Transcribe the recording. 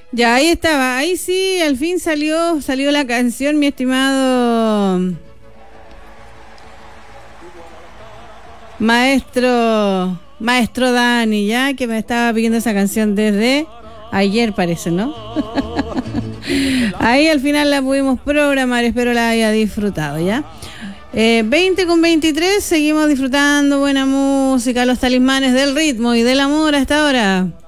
Ya, ahí estaba. Ahí sí, al fin salió la canción, mi estimado maestro Dani, ya, que me estaba pidiendo esa canción desde ayer, parece, ¿no? Ahí al final la pudimos programar, espero la haya disfrutado, ¿ya? 20:23, seguimos disfrutando buena música, los talismanes del ritmo y del amor hasta ahora.